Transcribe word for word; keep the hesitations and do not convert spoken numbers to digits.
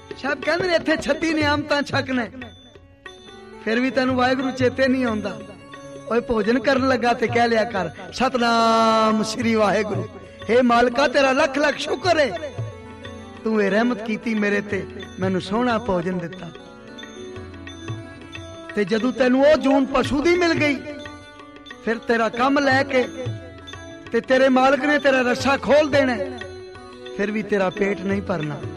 सब कहते ने इत्थे छत्ती नियामतां छकने, फिर भी तेनू वाहिगुरू चेते नहीं आउंदा। ओए भोजन करन लगा ते कह लिया कर सतनाम श्री वाहिगुरू। हे मालका तेरा लख लख शुक्र है, तू ये रहमत कीती मेरे ते, मैनू सोहना भोजन दिता। ते जदों तेनू ओ जून पशु दी मिल गई, फिर तेरा कम लैके ते तेरे मालिक ने तेरा रस्सा खोल देना, फिर भी तेरा पेट नहीं भरना।